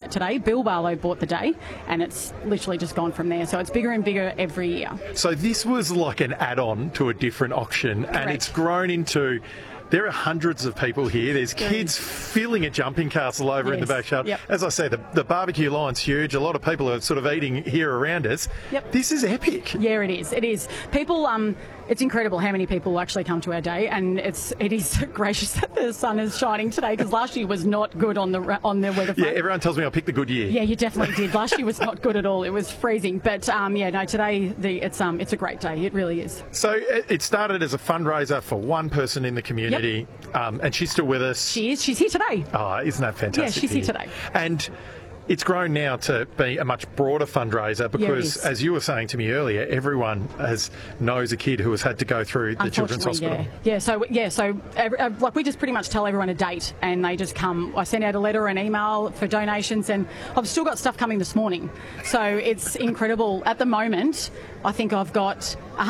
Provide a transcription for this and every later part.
today. Bill Barlow bought the day, and it's literally just gone from there. So it's bigger and bigger every year. So this was like an add-on to a different auction, Correct. and it's grown into... There are hundreds of people here. There's kids filling a jumping castle over in the backyard. Yep. As I say, the barbecue line's huge. A lot of people are sort of eating here around us. Yep. This is epic. Yeah, it is. It is. People, it's incredible how many people actually come to our day, and it is gracious that the sun is shining today, because last year was not good on the weather front. Yeah, everyone tells me I picked the good year. Yeah, you definitely did. Last year was not good at all. It was freezing. But today it's a great day. It really is. So it started as a fundraiser for one person in the community, and she's still with us. She is. She's here today. Oh, isn't that fantastic? Yeah, she's here today. And it's grown now to be a much broader fundraiser because, as you were saying to me earlier, everyone knows a kid who has had to go through the Children's Hospital. So we just pretty much tell everyone a date, and they just come. I send out a letter and email for donations, and I've still got stuff coming this morning. So it's incredible. At the moment, I think I've got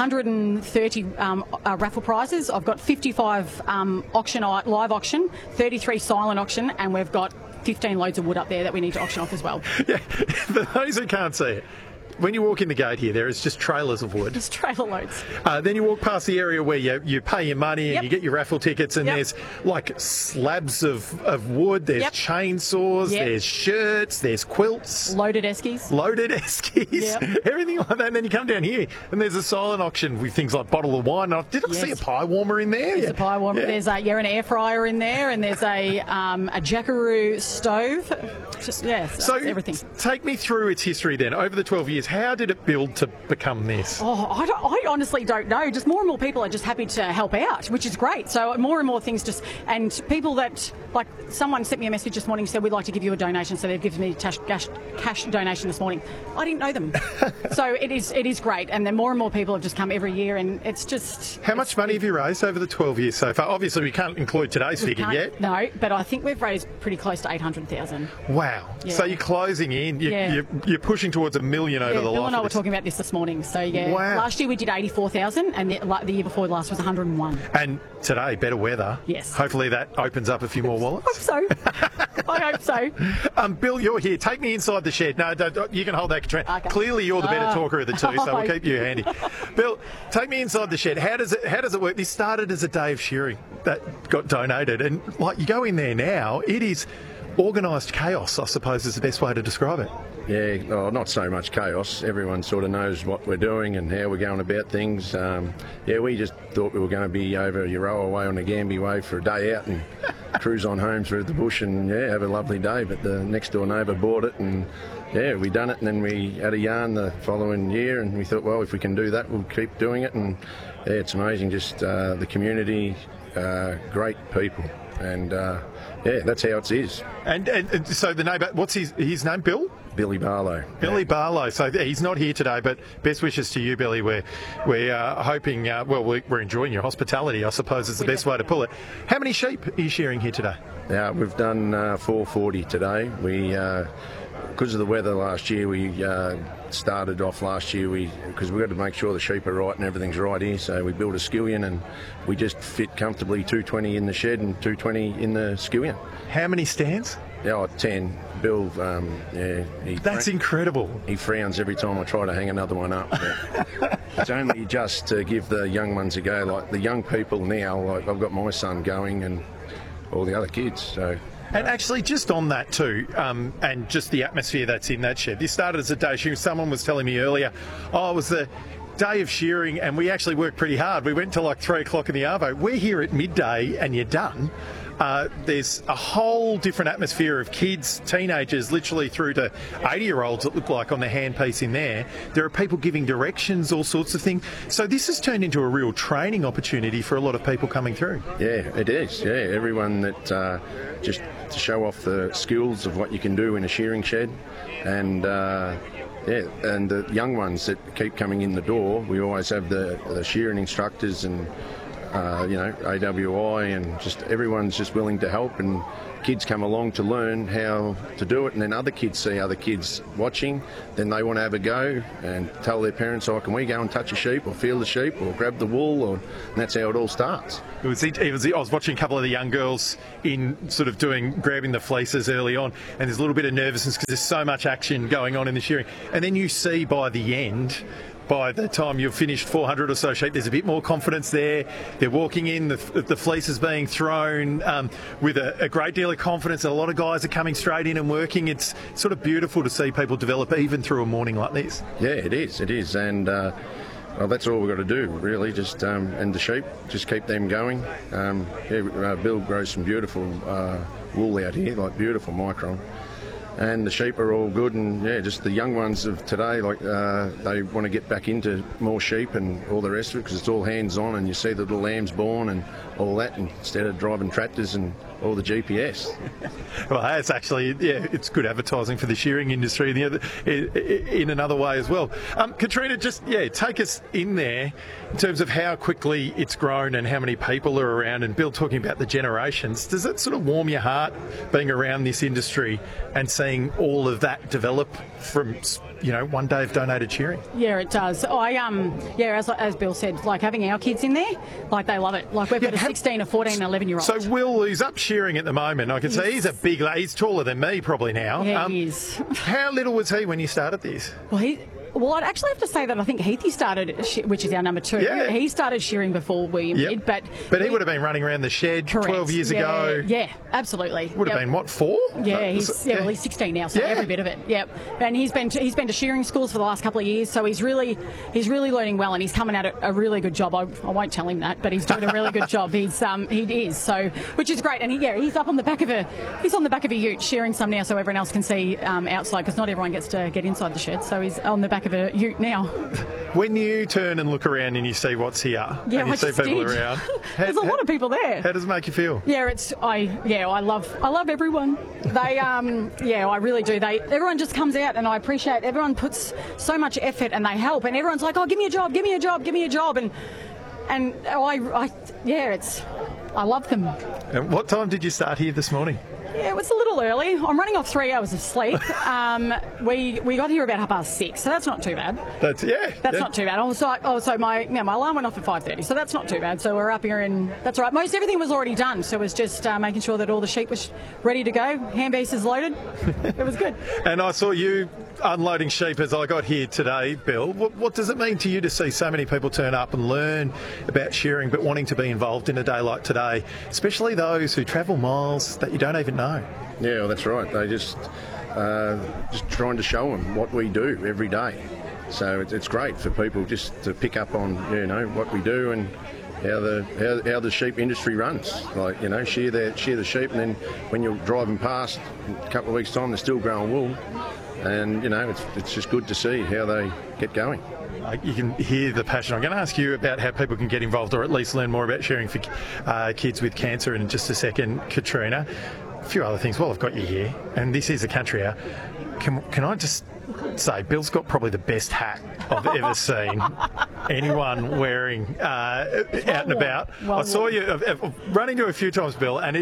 130 raffle prizes. I've got 55 live auction, 33 silent auction, and we've got 15 loads of wood up there that we need to auction off as well. Yeah, for those who can't see it, when you walk in the gate here, there is just trailers of wood. Just trailer loads. Then you walk past the area where you pay your money and you get your raffle tickets, and there's like slabs of wood, there's chainsaws, there's shirts, there's quilts. Loaded eskies. Everything like that. And then you come down here and there's a silent auction with things like bottle of wine. Did I see a pie warmer in there? There's a pie warmer. There's an air fryer in there, and there's a Jackaroo stove. So everything. Take me through its history then. Over the 12 years, how did it build to become this? I honestly don't know. Just more and more people are just happy to help out, which is great. So more and more things and people that, like, someone sent me a message this morning and said, we'd like to give you a donation, so they've given me cash donation this morning. I didn't know them. So it is great, and then more and more people have just come every year, and it's just... How much money have you raised over the 12 years so far? Obviously, we can't include today's figure yet. No, but I think we've raised pretty close to 800,000. Wow. Yeah. So you're closing in. You're pushing towards $1 million over the life. Bill and I were talking about this morning. So wow. Last year we did 84,000, and the year before last was 101. And today, better weather. Yes. Hopefully that opens up a few more wallets. I hope so. Bill, you're here. Take me inside the shed. No, you can hold that, Katrina. Okay. Clearly you're the better talker of the two, so we'll keep you handy. Bill, take me inside the shed. How does it work? This started as a day of shearing that got donated, and you go in there now, it is organised chaos, I suppose, is the best way to describe it. Yeah, not so much chaos. Everyone sort of knows what we're doing and how we're going about things. We just thought we were going to be over Euroa Way on the Gambie Way for a day out and cruise on home through the bush and have a lovely day. But the next door neighbour bought it, and we done it, and then we had a yarn the following year, and we thought, well, if we can do that, we'll keep doing it. And it's amazing, just the community, great people, and that's how it is. And so the neighbour, what's his name? Bill? Billy Barlow. Billy Barlow. So he's not here today, but best wishes to you, Billy. We're hoping, we're enjoying your hospitality, I suppose, is the best way to pull it. How many sheep are you shearing here today? We've done 440 today. Because of the weather last year, we started off last year because we got to make sure the sheep are right and everything's right here. So we built a skillion, and we just fit comfortably 220 in the shed and 220 in the skillion. How many stands? 10. Bill, that's incredible. He frowns every time I try to hang another one up. It's only just to give the young ones a go. Like the young people now, like I've got my son going and all the other kids. So. And actually, just on that too, and just the atmosphere that's in that shed. This started as a day shearing. Someone was telling me earlier, it was the day of shearing, and we actually worked pretty hard. We went till 3 o'clock in the arvo. We're here at midday, and you're done. There's a whole different atmosphere of kids, teenagers, literally through to 80-year-olds, it looked like, on the handpiece in there. There are people giving directions, all sorts of things. So this has turned into a real training opportunity for a lot of people coming through. Yeah, it is. Yeah, everyone that just to show off the skills of what you can do in a shearing shed, and and the young ones that keep coming in the door. We always have the shearing instructors and AWI, and just everyone's just willing to help, and kids come along to learn how to do it, and then other kids see other kids watching, then they want to have a go and tell their parents, can we go and touch a sheep or feel the sheep or grab the wool, and that's how it all starts. I was watching a couple of the young girls in sort of grabbing the fleeces early on, and there's a little bit of nervousness because there's so much action going on in the shearing, and then you see by the end, by the time you've finished 400 or so sheep, there's a bit more confidence there. They're walking in, the fleece is being thrown with a great deal of confidence, and a lot of guys are coming straight in and working. It's sort of beautiful to see people develop even through a morning like this. Yeah, it is, and that's all we've got to do, really, just and the sheep, just keep them going. Bill grows some beautiful wool out here, like beautiful micron. And the sheep are all good, and just the young ones of today, they want to get back into more sheep and all the rest of it, because it's all hands-on, and you see the little lambs born and all that, instead of driving tractors and all the GPS. Well, it's actually, it's good advertising for the shearing industry in another way as well. Katrina, just, take us in there in terms of how quickly it's grown and how many people are around, and Bill talking about the generations. Does it sort of warm your heart being around this industry and seeing all of that develop from, one day of donated shearing? Yeah, it does. As Bill said, like having our kids in there, like they love it. Like we've got a 16, a 14, and 11-year-old. So Will, who's up shearing at the moment, I can see he's a big lad. He's taller than me probably now. Yeah, he is. How little was he when you started this? Well, I'd actually have to say that I think Heathy started, which is our number 2. Yeah. He started shearing before William did, but he would have been running around the shed 12 years ago. Yeah, absolutely. Would have been what, 4? Yeah, he's 16 now, so every bit of it. Yep. And he's been to shearing schools for the last couple of years, so he's really learning well, and he's coming at a really good job. I won't tell him that, but he's doing a really good job. He is, so, which is great. And he's up on the back of a ute shearing some now, so everyone else can see outside, because not everyone gets to get inside the shed. So he's on the back of a ute now. When you turn and look around and you see what's here, and you see people around, there's a lot of people there. How does it make you feel? Yeah, I love everyone. They I really do. Everyone just comes out, and I appreciate everyone puts so much effort and they help, and everyone's like, give me a job, and I love them. And what time did you start here this morning? Yeah, it was a little early. I'm running off 3 hours of sleep. We got here about 6:30, so that's not too bad. That's not too bad. So my alarm went off at 5:30, so that's not too bad. So we're up here, and that's all right. Most everything was already done, so it was just making sure that all the sheep was ready to go. Hand pieces loaded. It was good. And I saw you unloading sheep as I got here today, Bill. What does it mean to you to see so many people turn up and learn about shearing, but wanting to be involved in a day like today, especially those who travel miles that you don't even know? Yeah, well, that's right. They just trying to show them what we do every day. So it's great for people just to pick up on what we do and how the sheep industry runs. Shear the sheep, and then when you're driving past in a couple of weeks' time, they're still growing wool. And it's just good to see how they get going. You can hear the passion. I'm going to ask you about how people can get involved, or at least learn more about shearing for kids with cancer in just a second, Katrina. A few other things. Well, I've got you here, and this is a country hour. Can I just say, Bill's got probably the best hat I've ever seen anyone wearing out and about. I saw you running to a few times, Bill, and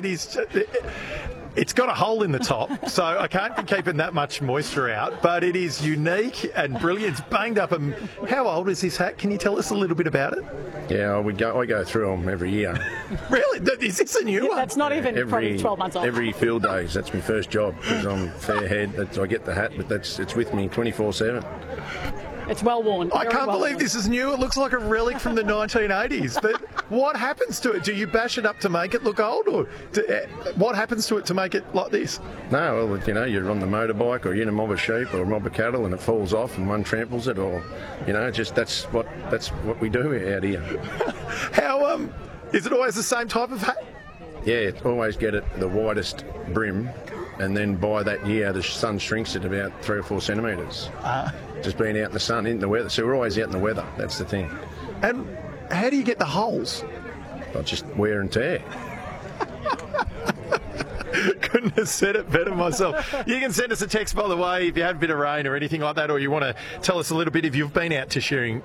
it's got a hole in the top, so I can't be keeping that much moisture out, but it is unique and brilliant. It's banged up. And how old is this hat? Can you tell us a little bit about it? Yeah, I go through them every year. Really? Is this a new one? That's not even probably 12 months old. Every field days, that's my first job, because I'm fairhead. I get the hat, but it's with me 24/7. It's well worn. I can't believe this is new. It looks like a relic from the 1980s. But what happens to it? Do you bash it up to make it look old, or what happens to it to make it like this? No, well, you're on the motorbike or you're in a mob of sheep or a mob of cattle, and it falls off and one tramples it, or that's what we do out here. How is it always the same type of hat? Yeah, always get it the widest brim. And then by that year, the sun shrinks it about 3 or 4 centimetres. Just being out in the sun, in the weather. So we're always out in the weather. That's the thing. And how do you get the holes? Well, just wear and tear. Couldn't have said it better myself. You can send us a text, by the way, if you had a bit of rain or anything like that, or you want to tell us a little bit if you've been out to sharing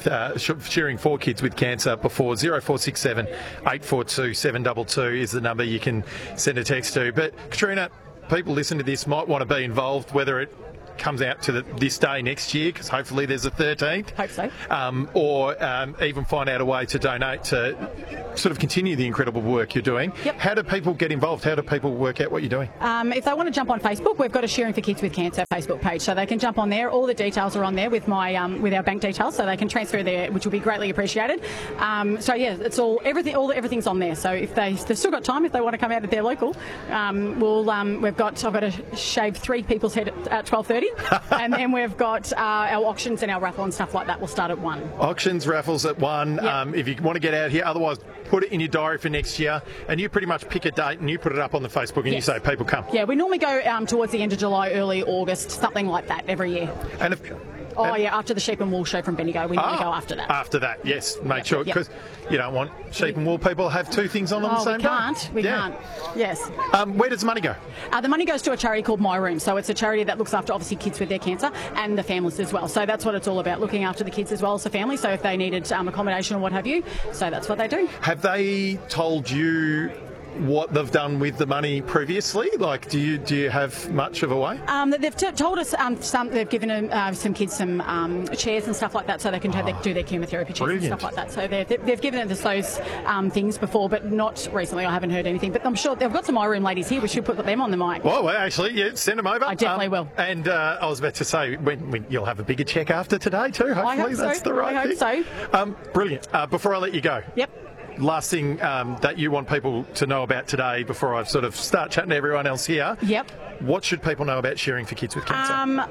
for kids with cancer before. 0467 842 722 is the number you can send a text to. But Katrina, people listening to this might want to be involved, whether it comes out to this day next year, because hopefully there's a 13th. Hope so. Or even find out a way to donate to sort of continue the incredible work you're doing. Yep. How do people get involved? How do people work out what you're doing? If they want to jump on Facebook, we've got a Sharing for Kids with Cancer Facebook page, so they can jump on there. All the details are on there with my with our bank details, so they can transfer there, which will be greatly appreciated. So yeah, it's everything's on there. So if they've still got time, if they want to come out at their local, I've got to shave 3 people's head at 12:30. And then we've got our auctions and our raffle and stuff like that will start at 1. Auctions, raffles at 1. Yep. If you want to get out here, otherwise put it in your diary for next year, and you pretty much pick a date and you put it up on the Facebook and you say people come. Yeah, we normally go towards the end of July, early August, something like that every year. And after the sheep and wool show from Bendigo, we normally go after that. After that, yes. Make sure, because you don't want sheep and wool people to have 2 things on the same day. We can't. Yes. Where does the money go? The money goes to a charity called My Room. So it's a charity that looks after, obviously, kids with their cancer and the families as well. So that's what it's all about, looking after the kids as well as the family. So if they needed accommodation or what have you, so that's what they do. Have they told you what they've done with the money previously? Like, do you have much of a way? They've told us they've given some kids some chairs and stuff like that, so they can do their chemotherapy chairs and stuff like that. So they've given us those things before, but not recently. I haven't heard anything, but I'm sure they've got some My Room ladies here. We should put them on the mic. Well, actually, yeah, send them over. I definitely will. And I was about to say, when you'll have a bigger check after today too. Hopefully, I hope that's so. the right I thing. hope so. Brilliant. Before I let you go. Yep. Last thing that you want people to know about today before I sort of start chatting to everyone else here. Yep. What should people know about Sharing for Kids with Cancer?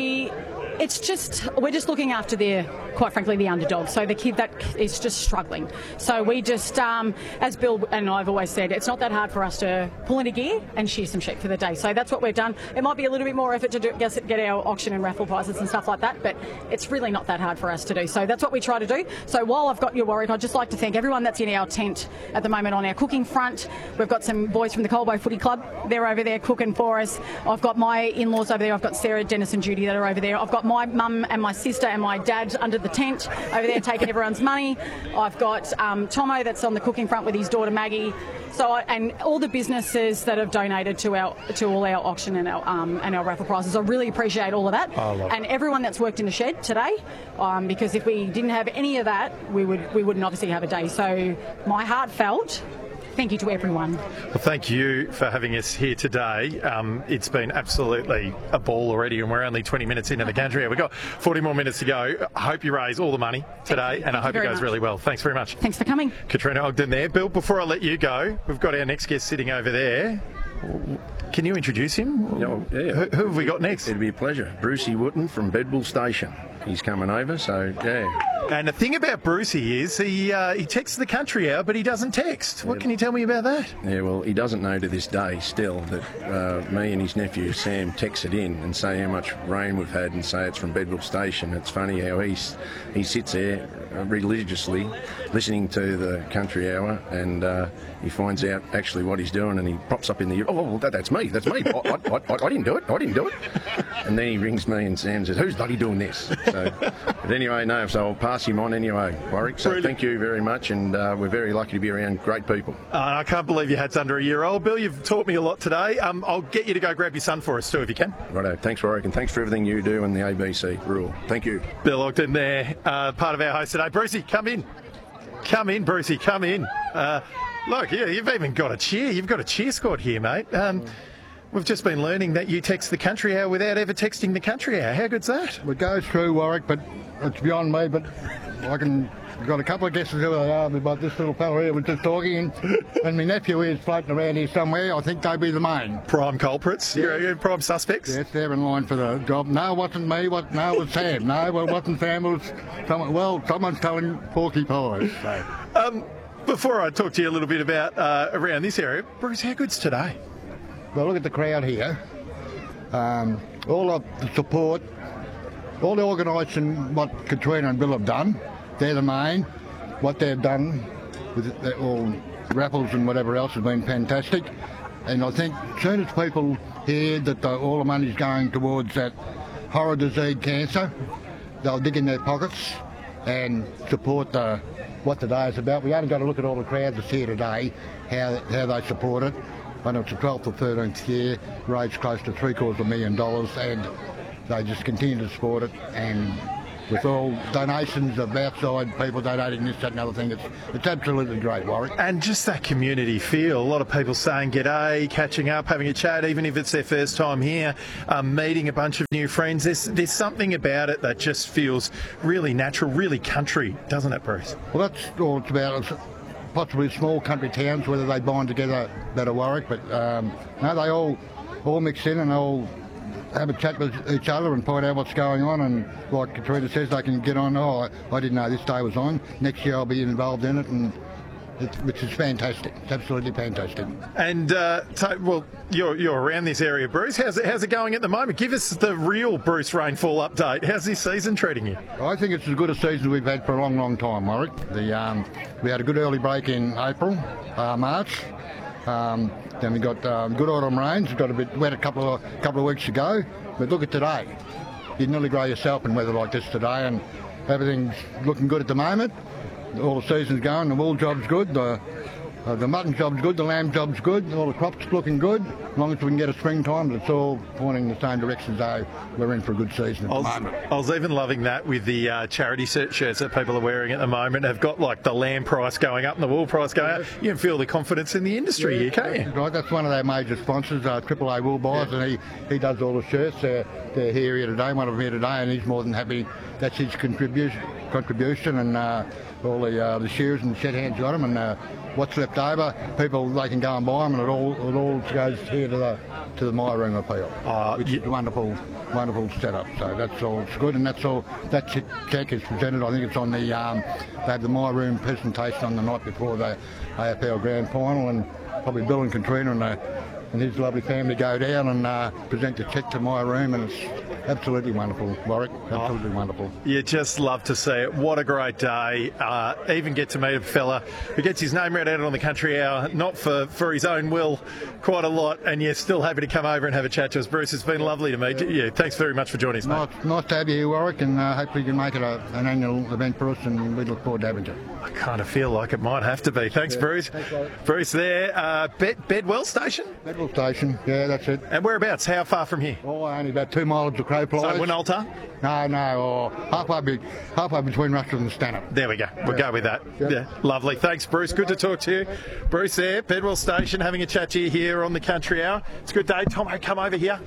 We're just looking after quite frankly, the underdog. So the kid that is just struggling. So we just, as Bill and I've always said, it's not that hard for us to pull into gear and shear some sheep for the day. So that's what we've done. It might be a little bit more effort to get our auction and raffle prizes and stuff like that, but it's really not that hard for us to do. So that's what we try to do. So while I've got you worried, I'd just like to thank everyone that's in our tent at the moment on our cooking front. We've got some boys from the Colbo Footy Club. They're over there cooking for us. I've got my in-laws over there. I've got Sarah, Dennis and Judy that are over there. I've got my mum and my sister and my dad under the tent over there taking everyone's money. I've got Tomo that's on the cooking front with his daughter Maggie. So and all the businesses that have donated to all our auction and our raffle prizes. I really appreciate all of that. And everyone that's worked in the shed today, because if we didn't have any of that, we wouldn't obviously have a day. So my heartfelt thank you to everyone. Well, thank you for having us here today. It's been absolutely a ball already, and we're only 20 minutes into the country. We've got 40 more minutes to go. I hope you raise all the money today, and I hope it goes really well. Thanks very much. Thanks for coming. Katrina Ogden there. Bill, before I let you go, we've got our next guest sitting over there. Can you introduce him? Yeah. Who have we got next? It'd be a pleasure. Brucey Wooten from Bedwell Station. He's coming over, so yeah. And the thing about Brucey is he texts the country out, but he doesn't text. What can you tell me about that? Yeah, well, he doesn't know to this day still that me and his nephew Sam text it in and say how much rain we've had and say it's from Bedwell Station. It's funny how he sits there religiously listening to the country hour, and he finds out actually what he's doing, and he pops up in the that's me. I didn't do it. And then he rings me and Sam says, who's bloody doing this? So, but anyway, no, so I'll pass him on anyway, Warwick. So brilliant. Thank you very much, and we're very lucky to be around great people. I can't believe your hat's under a year old. Bill, you've taught me a lot today. I'll get you to go grab your son for us too, if you can. Righto, thanks Warwick, and thanks for everything you do and the ABC rule. Thank you. Bill Ogden there, part of our host today. Brucey, come in. Come in, Brucey, come in. Look, yeah, you've even got a cheer. You've got a cheer squad here, mate. We've just been learning that you text the country hour without ever texting the country hour. How good's that? It goes through, Warwick, but it's beyond me. But I've got a couple of guesses who they are, but this little fella here was just talking, and my nephew is floating around here somewhere. I think they'd be the main. Prime culprits? Yeah. You're prime suspects? Yes, they're in line for the job. No, it wasn't me. No, it was Sam. No, it wasn't Sam. It was someone. Well, someone's telling porky pies. So. Before I talk to you a little bit about around this area, Bruce, how good's today? Well, look at the crowd here. All of the support, all the organising what Katrina and Bill have done, they're the main. What they've done with all raffles and whatever else has been fantastic. And I think as soon as people hear that all the money's going towards that horror disease cancer, they'll dig in their pockets and support what the day is about. We only got to look at all the crowds that's here today, how they support it. I know it's the 12th or 13th year, raised close to $750,000, and they just continue to support it. And with all donations of outside people donating this, that and other thing, it's absolutely great, Warwick. And just that community feel, a lot of people saying g'day, catching up, having a chat, even if it's their first time here, meeting a bunch of new friends. There's something about it that just feels really natural, really country, doesn't it, Bruce? Well, that's all it's about. It's possibly small country towns, whether they bind together better, Warwick, but no, they all mix in and all have a chat with each other and find out what's going on. And like Katrina says, they can get on, I didn't know this day was on. Next year I'll be involved in it, and which is fantastic. It's absolutely fantastic. And, well, you're around this area, Bruce. How's it going at the moment? Give us the real Bruce Rainfall update. How's this season treating you? I think it's as good a season we've had for a long, long time, Warwick. We had a good early break in April, March. Then we got good autumn rains. We got a bit wet a couple of weeks ago. But look at today. You'd nearly grow yourself in weather like this today, and everything's looking good at the moment. All the season's going. The wool job's good. The mutton job's good. The lamb job's good. All the crops looking good. As long as we can get a springtime, it's all pointing in the same direction. So we're in for a good season at the moment. I was even loving that with the charity shirts that people are wearing at the moment. Have got like the lamb price going up and the wool price going up. You can feel the confidence in the industry here, can't you? Right, that's one of their major sponsors, AAA Wool Buyers, and he does all the shirts. They're here today, one of them here today, and he's more than happy. That's his contribution, and all the shearers and shed hands got them, and what's left over, people, they can go and buy them, and it all goes here to the My Room appeal, which is a wonderful setup. So that's all good, and that's all. That check is presented. I think it's on the. They have the My Room presentation on the night before the AFL Grand Final, and probably Bill and Katrina and his lovely family go down and present the check to My Room, and it's absolutely wonderful, Warwick. Absolutely wonderful. You just love to see it. What a great day. Even get to meet a fella who gets his name read out on the Country Hour, not for his own will, quite a lot, and you're still happy to come over and have a chat to us. Bruce, it's been lovely to meet you. Thanks very much for joining us, mate. Nice to have you here, Warwick, and hopefully you can make it an annual event for us, and we look forward to having you. I kind of feel like it might have to be. Thanks, Bruce. Thanks, Bruce there. Bedwell Station? Bedwell Station, yeah, that's it. And whereabouts? How far from here? Oh, only about 2 miles to Crow Pliers. So Winnalta? No, halfway between Rushton and Stanhope. There we go. We'll go with that. Yeah, lovely. Thanks, Bruce. Good to talk to you. Bruce there, Bedwell Station, having a chat to you here on the Country Hour. It's a good day. Tomo, come over here.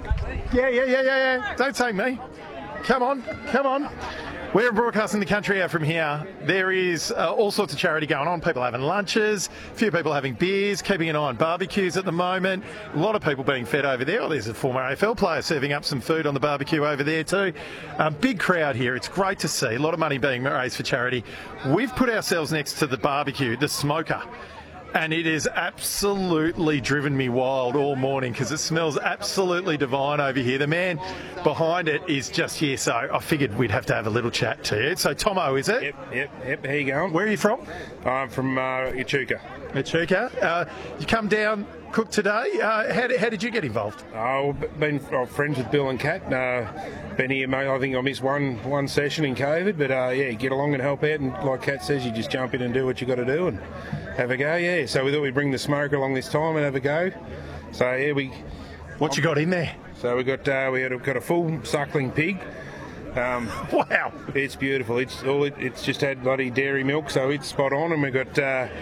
Yeah. Don't say me. Come on. We're broadcasting the Country Hour from here. There is all sorts of charity going on. People having lunches, a few people having beers, keeping an eye on barbecues at the moment. A lot of people being fed over there. Oh, there's a former AFL player serving up some food on the barbecue over there too. Big crowd here. It's great to see. A lot of money being raised for charity. We've put ourselves next to the barbecue, the smoker. And it has absolutely driven me wild all morning because it smells absolutely divine over here. The man behind it is just here, so I figured we'd have to have a little chat to you. So, Tomo, is it? Yep. How you going? Where are you from? I'm from Echuca. Echuca. You come down, cook today. How did you get involved? I've been friends with Bill and Kat. Been here, mate. I think I missed one session in COVID, but get along and help out. And like Kat says, you just jump in and do what you got to do and have a go. Yeah. So we thought we'd bring the smoker along this time and have a go. So What you got in there? So we got a full suckling pig. Wow, it's beautiful. It's just had bloody dairy milk, so it's spot on. And we got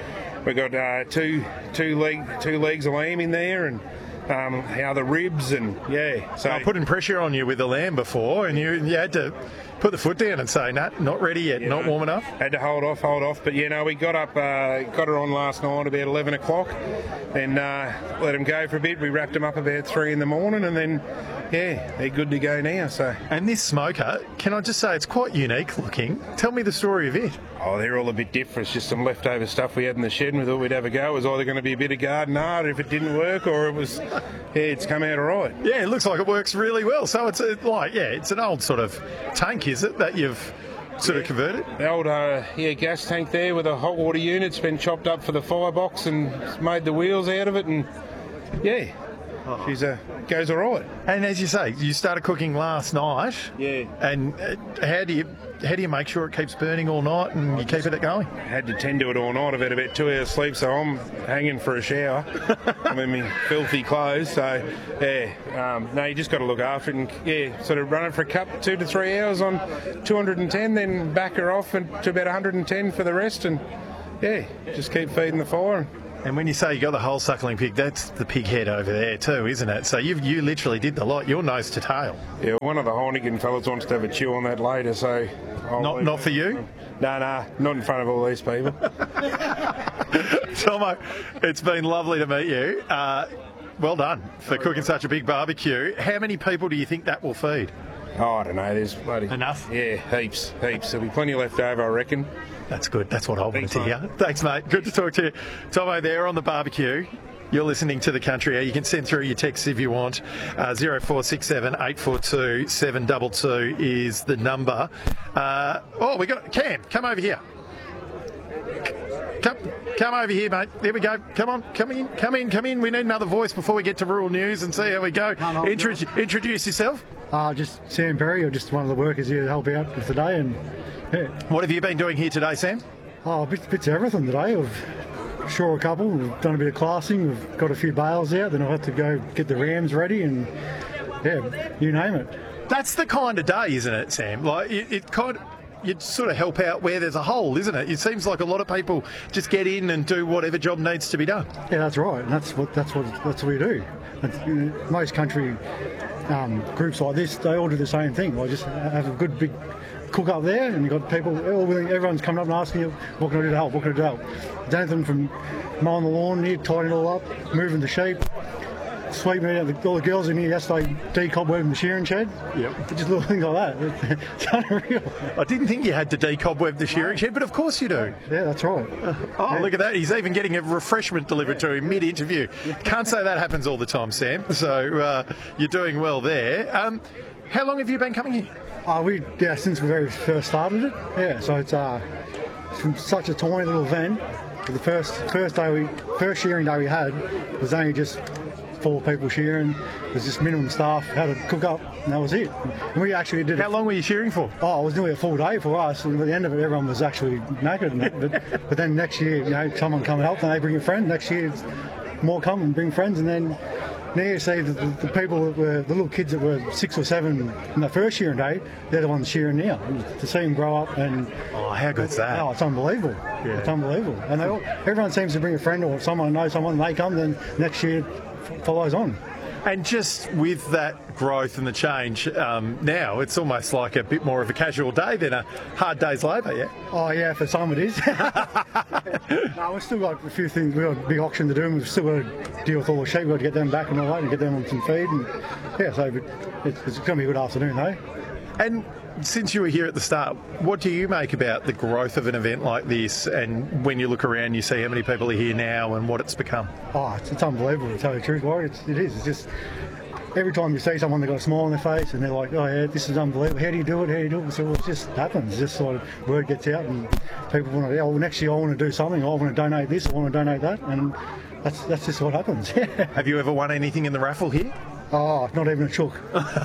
two legs of lamb in there, and how the ribs, and So I'm putting pressure on you with the lamb before, and you had to put the foot down and say, nah, not ready yet, not warm enough. Had to hold off. But we got it on last night about 11 o'clock, and let them go for a bit. We wrapped them up about 3 in the morning, and then they're good to go now. So. And this smoker, can I just say, it's quite unique looking. Tell me the story of it. Oh, they're all a bit different. It's just some leftover stuff we had in the shed, and we thought we'd have a go. It was either going to be a bit of garden art if it didn't work, or it was, it's come out all right. Yeah, it looks like it works really well. So it's it's an old sort of tank, is it, that you've sort of converted? The old gas tank there with a hot water unit. It's been chopped up for the firebox and made the wheels out of it, and yeah, she's goes all right. And as you say, you started cooking last night. Yeah. And how do you make sure it keeps burning all night and you keep it going? Had to tend to it all night. I've had about 2 hours sleep, so I'm hanging for a shower. I'm in my filthy clothes, so yeah. No, you just got to look after it and sort of run it for a cup, 2 to 3 hours on 210, then back her off to about 110 for the rest, and just keep feeding the fire. And when you say you got the whole suckling pig, that's the pig head over there too, isn't it? So you literally did the lot, your nose to tail. Yeah, one of the Heineken fellas wants to have a chew on that later, so... Not for you? No, not in front of all these people. Tomo, it's been lovely to meet you. Well done for cooking such a big barbecue. How many people do you think that will feed? Oh, I don't know, there's bloody... Enough? Yeah, heaps. There'll be plenty left over, I reckon. That's good. That's what I wanted to hear. Thanks, mate. Good to talk to you. Tomo there on the barbecue. You're listening to The Country Hour. You can send through your texts if you want. 0467 842 722 is the number. We got Cam. Come over here. Come over here, mate. There we go. Come on. Come in. We need another voice before we get to rural news and see how we go. Introduce yourself. Just Sam Perry. I'm just one of the workers here to help out for today. And what have you been doing here today, Sam? Bits of everything today. We've shore a couple. We've done a bit of classing. We've got a few bales out. Then I'll have to go get the rams ready and you name it. That's the kind of day, isn't it, Sam? Like you'd sort of help out where there's a hole, isn't it? It seems like a lot of people just get in and do whatever job needs to be done. Yeah, that's right. And that's what we do. And most country groups like this, they all do the same thing. They just have a good big cook up there, and you've got people, everyone's coming up and asking you, what can I do to help? What can I do to help? It's anything from mowing the lawn here, tidying it all up, moving the sheep, sweeping out all the girls in here yesterday, decobwebbing the shearing shed. Yep. Just little things like that. It's unreal. I didn't think you had to decobweb the shearing shed, but of course you do. Yeah, that's right. Look at that. He's even getting a refreshment delivered to him mid-interview. Can't say that happens all the time, Sam. So you're doing well there. How long have you been coming here? Since we very first started it. Yeah, so it's from such a tiny little van. The first shearing day we had was only just 4 people shearing. It was just minimum staff, had to cook up, and that was it. And we actually did. How long were you shearing for? It was nearly a full day for us, and at the end of it, everyone was actually naked. And that. But then next year, someone come and help, and they bring a friend. Next year, more come and bring friends, and then. Now you see the people that were the little kids that were 6 or 7 in the first shearing day, they're the ones shearing now. And to see them grow up and how good's that? It's unbelievable. Yeah. It's unbelievable. And everyone seems to bring a friend or someone knows someone. They come, then next year follows on. And just with that growth and the change, now it's almost like a bit more of a casual day than a hard day's labour, yeah? Oh, yeah, for some it is. No, we've still got a few things. We've got a big auction to do, and we've still got to deal with all the sheep. We've got to get them back and all that, and get them on some feed. And so it's going to be a good afternoon, though. And since you were here at the start, what do you make about the growth of an event like this, and when you look around you see how many people are here now and what it's become? It's unbelievable, to tell you the truth, Warwick. It is. It's just every time you see someone, they've got a smile on their face and they're like, oh yeah, this is unbelievable. How do you do it? So it just happens. Just sort of word gets out and people want to, next year I want to do something. I want to donate this, I want to donate that. And that's just what happens. Have you ever won anything in the raffle here? Not even a chook.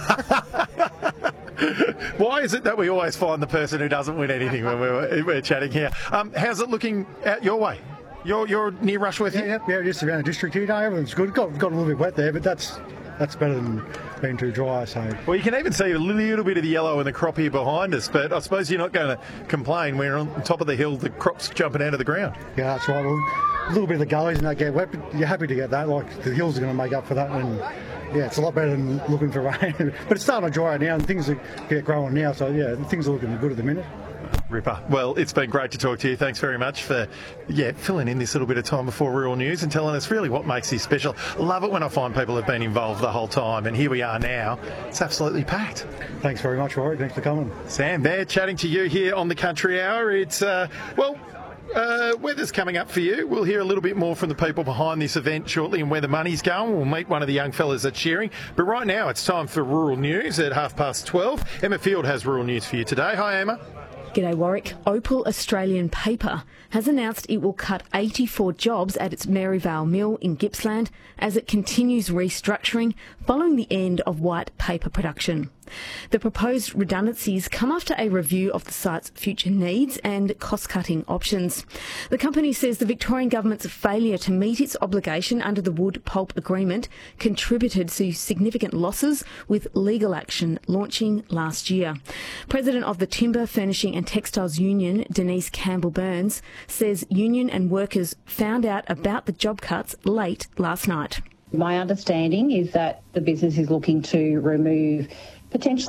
Why is it that we always find the person who doesn't win anything when we're chatting here? How's it looking out your way? You're near Rushworth here? Yeah, just around the district here. Everything's good. Got a little bit wet there, but that's better than being too dry. So. Well, you can even see a little bit of the yellow in the crop here behind us, but I suppose you're not going to complain. We're on top of the hill, the crop's jumping out of the ground. Yeah, that's right. A little bit of the gullies and that get wet, but you're happy to get that. Like, the hills are going to make up for that. And yeah, it's a lot better than looking for rain. But it's starting to dry out now and things are growing now. So yeah, things are looking good at the minute. Ripper. Well, it's been great to talk to you. Thanks very much for filling in this little bit of time before Rural News and telling us really what makes this special. Love it when I find people have been involved the whole time, and here we are now. It's absolutely packed. Thanks very much, Rory. Thanks for coming. Sam there, chatting to you here on the Country Hour. It's, weather's coming up for you. We'll hear a little bit more from the people behind this event shortly and where the money's going. We'll meet one of the young fellas that's shearing. But right now, it's time for Rural News at 12:30. Emma Field has Rural News for you today. Hi, Emma. G'day Warwick. Opal Australian Paper has announced it will cut 84 jobs at its Maryvale mill in Gippsland as it continues restructuring following the end of white paper production. The proposed redundancies come after a review of the site's future needs and cost-cutting options. The company says the Victorian government's failure to meet its obligation under the Wood Pulp Agreement contributed to significant losses, with legal action launching last year. President of the Timber, Furnishing and Textiles Union, Denise Campbell-Burns, says union and workers found out about the job cuts late last night. My understanding is that the business is looking to remove potentially